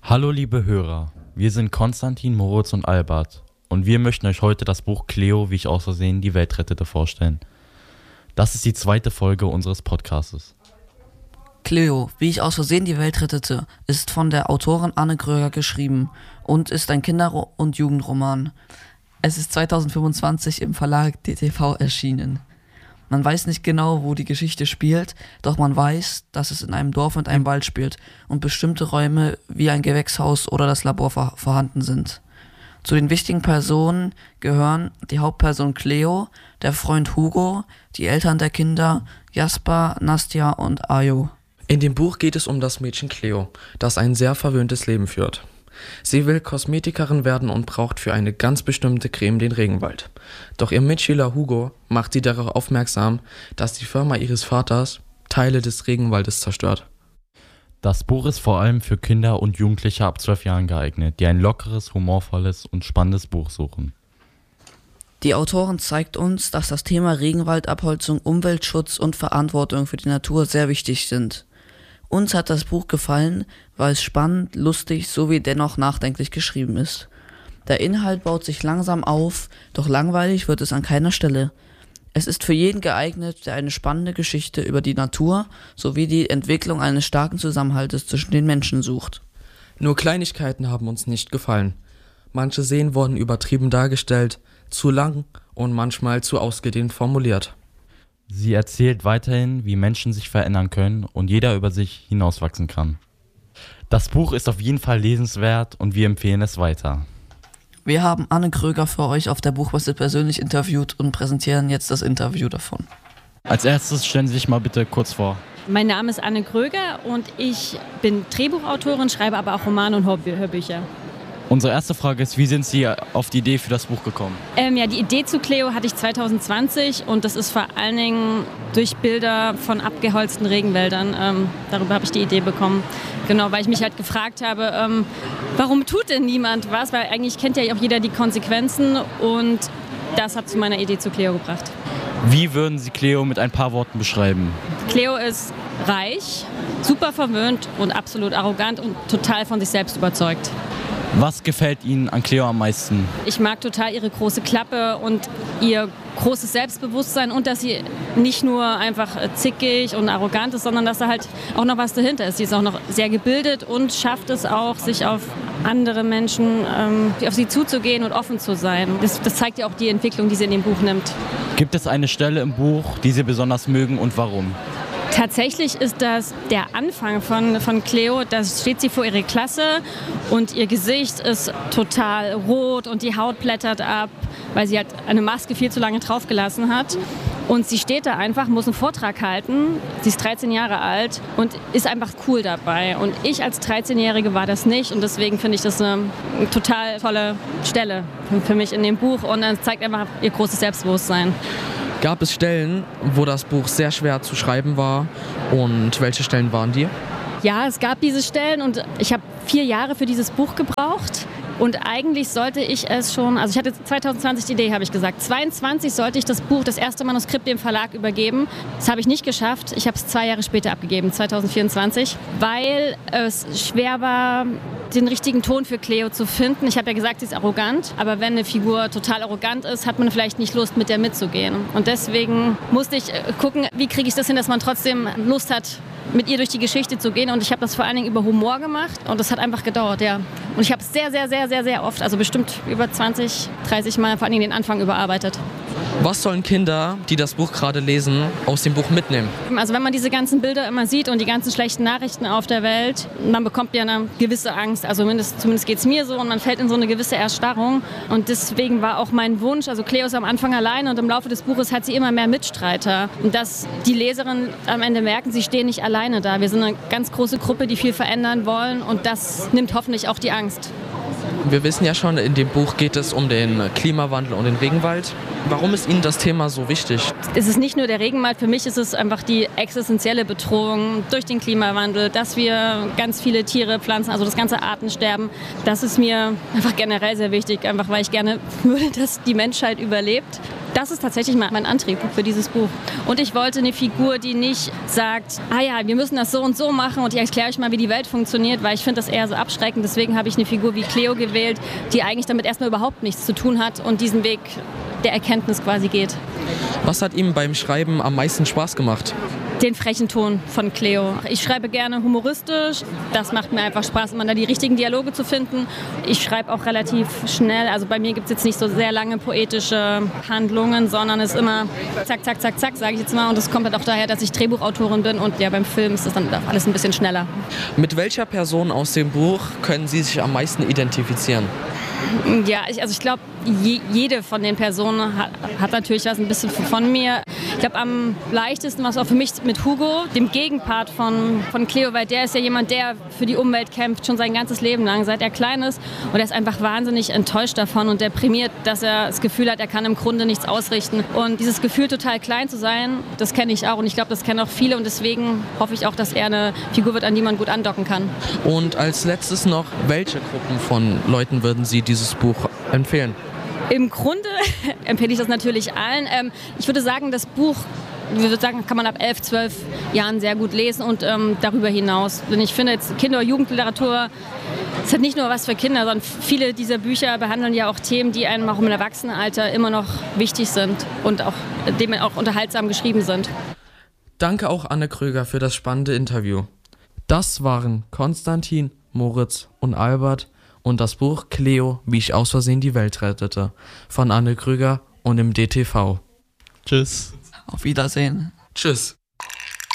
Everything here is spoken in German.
Hallo liebe Hörer, wir sind Konstantin, Moritz und Albert und wir möchten euch heute das Buch Cleo, wie ich aus Versehen die Welt rettete, vorstellen. Das ist die zweite Folge unseres Podcastes. Cleo, wie ich aus Versehen die Welt rettete, ist von der Autorin Anne Kröger geschrieben und ist ein Kinder- und Jugendroman. Es ist 2025 im Verlag DTV erschienen. Man weiß nicht genau, wo die Geschichte spielt, doch man weiß, dass es in einem Dorf mit einem Wald spielt und bestimmte Räume wie ein Gewächshaus oder das Labor vorhanden sind. Zu den wichtigen Personen gehören die Hauptperson Cleo, der Freund Hugo, die Eltern der Kinder Jasper, Nastja und Ayo. In dem Buch geht es um das Mädchen Cleo, das ein sehr verwöhntes Leben führt. Sie will Kosmetikerin werden und braucht für eine ganz bestimmte Creme den Regenwald. Doch ihr Mitschüler Hugo macht sie darauf aufmerksam, dass die Firma ihres Vaters Teile des Regenwaldes zerstört. Das Buch ist vor allem für Kinder und Jugendliche ab 12 Jahren geeignet, die ein lockeres, humorvolles und spannendes Buch suchen. Die Autorin zeigt uns, dass das Thema Regenwaldabholzung, Umweltschutz und Verantwortung für die Natur sehr wichtig sind. Uns hat das Buch gefallen, weil es spannend, lustig sowie dennoch nachdenklich geschrieben ist. Der Inhalt baut sich langsam auf, doch langweilig wird es an keiner Stelle. Es ist für jeden geeignet, der eine spannende Geschichte über die Natur sowie die Entwicklung eines starken Zusammenhaltes zwischen den Menschen sucht. Nur Kleinigkeiten haben uns nicht gefallen. Manche Szenen wurden übertrieben dargestellt, zu lang und manchmal zu ausgedehnt formuliert. Sie erzählt weiterhin, wie Menschen sich verändern können und jeder über sich hinauswachsen kann. Das Buch ist auf jeden Fall lesenswert und wir empfehlen es weiter. Wir haben Anne Kröger für euch auf der Buchmesse persönlich interviewt und präsentieren jetzt das Interview davon. Als erstes stellen Sie sich mal bitte kurz vor. Mein Name ist Anne Kröger und ich bin Drehbuchautorin, schreibe aber auch Romane und Hörbücher. Unsere erste Frage ist, wie sind Sie auf die Idee für das Buch gekommen? Die Idee zu Cleo hatte ich 2020 und das ist vor allen Dingen durch Bilder von abgeholzten Regenwäldern. Darüber habe ich die Idee bekommen. Genau, weil ich mich halt gefragt habe, warum tut denn niemand was? Weil eigentlich kennt ja auch jeder die Konsequenzen und das hat zu meiner Idee zu Cleo gebracht. Wie würden Sie Cleo mit ein paar Worten beschreiben? Cleo ist reich, super verwöhnt und absolut arrogant und total von sich selbst überzeugt. Was gefällt Ihnen an Cleo am meisten? Ich mag total ihre große Klappe und ihr großes Selbstbewusstsein und dass sie nicht nur einfach zickig und arrogant ist, sondern dass da halt auch noch was dahinter ist. Sie ist auch noch sehr gebildet und schafft es auch, sich auf andere Menschen, auf sie zuzugehen und offen zu sein. Das zeigt ja auch die Entwicklung, die sie in dem Buch nimmt. Gibt es eine Stelle im Buch, die Sie besonders mögen und warum? Tatsächlich ist das der Anfang von Cleo. Da steht sie vor ihrer Klasse und ihr Gesicht ist total rot und die Haut blättert ab, weil sie halt eine Maske viel zu lange draufgelassen hat. Und sie steht da einfach, muss einen Vortrag halten. Sie ist 13 Jahre alt und ist einfach cool dabei. Und ich als 13-Jährige war das nicht und deswegen finde ich das eine total tolle Stelle für mich in dem Buch und das zeigt einfach ihr großes Selbstbewusstsein. Gab es Stellen, wo das Buch sehr schwer zu schreiben war und welche Stellen waren die? Ja, es gab diese Stellen und ich habe 4 Jahre für dieses Buch gebraucht. Und eigentlich sollte ich es schon, also ich hatte 2020 die Idee, habe ich gesagt. 2022 sollte ich das Buch, das erste Manuskript dem Verlag übergeben. Das habe ich nicht geschafft. Ich habe es 2 Jahre später abgegeben, 2024, weil es schwer war, den richtigen Ton für Cleo zu finden. Ich habe ja gesagt, sie ist arrogant, aber wenn eine Figur total arrogant ist, hat man vielleicht nicht Lust, mit der mitzugehen. Und deswegen musste ich gucken, wie kriege ich das hin, dass man trotzdem Lust hat, mit ihr durch die Geschichte zu gehen. Und ich habe das vor allen Dingen über Humor gemacht und das hat einfach gedauert, ja. Und ich habe es sehr oft, also bestimmt über 20, 30 Mal, vor allen Dingen den Anfang überarbeitet. Was sollen Kinder, die das Buch gerade lesen, aus dem Buch mitnehmen? Also wenn man diese ganzen Bilder immer sieht und die ganzen schlechten Nachrichten auf der Welt, man bekommt ja eine gewisse Angst. Also zumindest geht es mir so und man fällt in so eine gewisse Erstarrung. Und deswegen war auch mein Wunsch, also Cleo ist am Anfang alleine und im Laufe des Buches hat sie immer mehr Mitstreiter. Und dass die Leserinnen am Ende merken, sie stehen nicht alleine da. Wir sind eine ganz große Gruppe, die viel verändern wollen und das nimmt hoffentlich auch die Angst. Wir wissen ja schon, in dem Buch geht es um den Klimawandel und den Regenwald. Warum ist Ihnen das Thema so wichtig? Es ist nicht nur der Regenwald, für mich ist es einfach die existenzielle Bedrohung durch den Klimawandel, dass wir ganz viele Tiere, Pflanzen, also das ganze Artensterben, das ist mir einfach generell sehr wichtig, einfach weil ich gerne würde, dass die Menschheit überlebt. Das ist tatsächlich mein Antrieb für dieses Buch. Und ich wollte eine Figur, die nicht sagt, wir müssen das so und so machen und ich erkläre euch mal, wie die Welt funktioniert, weil ich finde das eher so abschreckend. Deswegen habe ich eine Figur wie Cleo gewählt, die eigentlich damit erstmal überhaupt nichts zu tun hat und diesen Weg der Erkenntnis quasi geht. Was hat ihm beim Schreiben am meisten Spaß gemacht? Den frechen Ton von Cleo. Ich schreibe gerne humoristisch. Das macht mir einfach Spaß, immer da die richtigen Dialoge zu finden. Ich schreibe auch relativ schnell. Also bei mir gibt es jetzt nicht so sehr lange poetische Handlungen, sondern es ist immer zack, zack, zack, zack, sage ich jetzt mal. Und das kommt halt auch daher, dass ich Drehbuchautorin bin und ja, beim Film ist das dann alles ein bisschen schneller. Mit welcher Person aus dem Buch können Sie sich am meisten identifizieren? Ja, ich glaube, jede von den Personen hat natürlich was ein bisschen von mir. Ich glaube, am leichtesten war es auch für mich mit Hugo, dem Gegenpart von Cleo, weil der ist ja jemand, der für die Umwelt kämpft, schon sein ganzes Leben lang, seit er klein ist. Und er ist einfach wahnsinnig enttäuscht davon und deprimiert, dass er das Gefühl hat, er kann im Grunde nichts ausrichten. Und dieses Gefühl, total klein zu sein, das kenne ich auch. Und ich glaube, das kennen auch viele. Und deswegen hoffe ich auch, dass er eine Figur wird, an die man gut andocken kann. Und als letztes noch, welche Gruppen von Leuten würden Sie dieses Buch empfehlen? Im Grunde empfehle ich das natürlich allen. Ich würde sagen, das Buch, kann man ab 11, 12 Jahren sehr gut lesen und darüber hinaus. Denn ich finde jetzt Kinder- und Jugendliteratur ist halt nicht nur was für Kinder, sondern viele dieser Bücher behandeln ja auch Themen, die einem auch im Erwachsenenalter immer noch wichtig sind und auch dem auch unterhaltsam geschrieben sind. Danke auch Anne Kröger für das spannende Interview. Das waren Konstantin, Moritz und Albert und das Buch Cleo, wie ich aus Versehen die Welt rettete, von Anne Kröger und im DTV. Tschüss. Auf Wiedersehen. Tschüss.